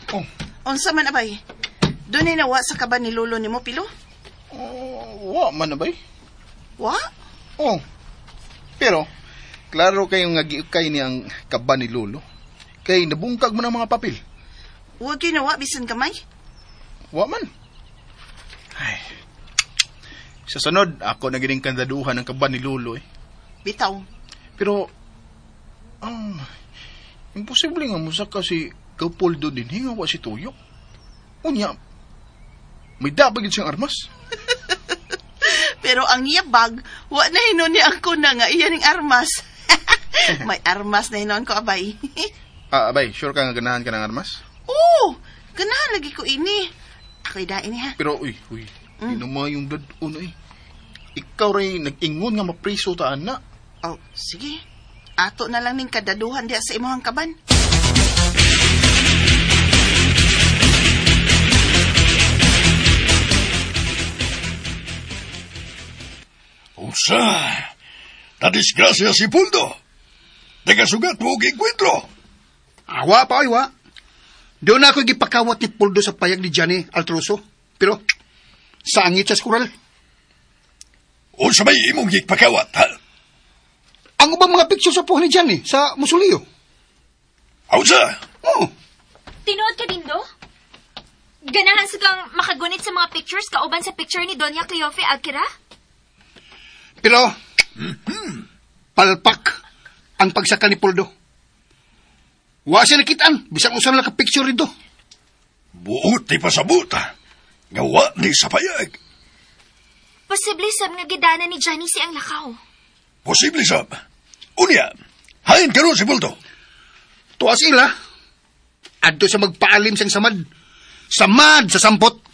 Oh. Unsa man abay? Doon ay nawa sa kaban ni lolo ni mo, Pilo? Wa man na bay? Wa? Oh. Pero, klaro kayong nagiukay niyang kaban ni lolo. Kay nabungkag mo ng mga papel. Huwag ginawa, bisan kamay. Wa man. Ay. Sa sunod, ako na gining kandaduhan ng kaban ni lolo eh. Bitaw. Pero, imposible nga mo sa kasi Kapoldo din, hingawa si Tuyok. Unya, may dabagid siyang armas. Pero ang yabag, wa na hinon ni ako na nga iyan ang armas. May armas na hinon ko, abay. Abay, sure ka nga ganahan ka ng armas? Oo, ganahan lagi ko ini. Ako'y dain ha. Pero, inuma yung dad-una eh. Ikaw rin nag-ingon nga mapriso taan na. Oh, sige. Ato na lang ning kadaduhan diya sa imuhang kaban. Usa, nadisgrasya si Puldo. Nagasugat mo gigwidro. Awa pa, wa. Doon ako gipakawat ni Puldo sa payag ni Johnny Altroso. Pero, sangit sa skural. Unsa may imong gigpakawat, ha? Ang ubang mga picture sa puha ni Johnny sa Musulio. Unsa? Oo. Tinuod ka din, do? Ganahan sa kang makagunit sa mga pictures kauban sa picture ni Doña Cleofe Alquera? Pero, palpak ang pagsaka ni Puldo. Wa siya nakitaan, bisang usang lang ka-picture rito. Buot ni pasabuta. Gawa ni sa payag. Posible sab nga gidana ni Johnny si ang lakaw. Posible sab. Unya, hain ka ron si Puldo. Tuwa sila. Adto sa magpaalim sang samad. Samad sa sampot.